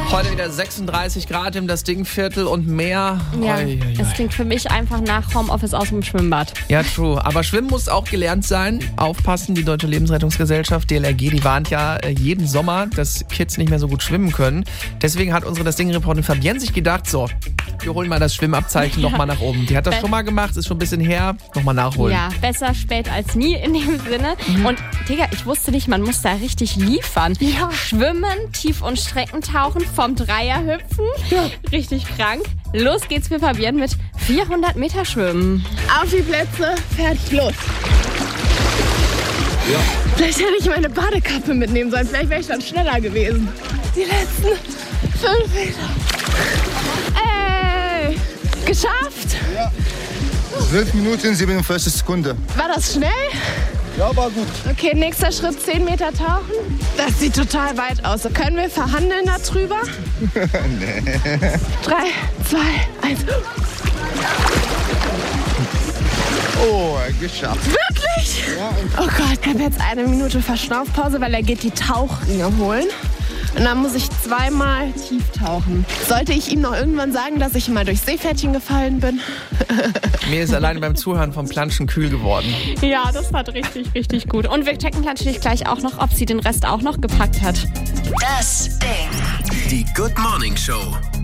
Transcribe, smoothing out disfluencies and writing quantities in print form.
Heute wieder 36 Grad im Das Ding-Viertel und mehr. Ja, Oi, oi, oi. es klingt für mich einfach nach Homeoffice aus dem Schwimmbad. Ja, true. Aber Schwimmen muss auch gelernt sein. Aufpassen, die Deutsche Lebensrettungsgesellschaft, DLRG, die warnt ja jeden Sommer, dass Kids nicht mehr so gut schwimmen können. Deswegen hat unsere Das Ding-Reporterin Fabienne sich gedacht, so, wir holen mal das Schwimmabzeichen nochmal nach oben. Die hat das schon mal gemacht, ist schon ein bisschen her, nochmal nachholen. Ja, besser spät als nie in dem Sinne. Und Digga, ich wusste nicht, man muss da richtig liefern. Ja. Schwimmen, Tief- und Streckentauchen, vom Dreier hüpfen. Ja. Richtig krank. Los geht's für Fabienne mit 400 Meter Schwimmen. Auf die Plätze, fertig, los. Ja. Vielleicht hätte ich meine Badekappe mitnehmen sollen. Vielleicht wäre ich dann schneller gewesen. Die letzten 5 Meter. Ey, geschafft. Ja. 12 Minuten, 47 Sekunden. War das schnell? Ja, war gut. Okay, nächster Schritt, 10 Meter tauchen. Das sieht total weit aus. Können wir verhandeln darüber? Nee. 3, 2, 1. Oh, geschafft. Wirklich? Ja, Oh Gott, ich habe jetzt 1 Minute Verschnaufpause, weil er geht die Tauchringe holen. Und dann muss ich 2-mal tief tauchen. Sollte ich ihm noch irgendwann sagen, dass ich mal durchs Seepferdchen gefallen bin? Mir ist alleine beim Zuhören vom Planschen kühl geworden. Ja, das war richtig, richtig gut. Und wir checken natürlich gleich auch noch, ob sie den Rest auch noch gepackt hat. Das Ding. Die Good Morning Show.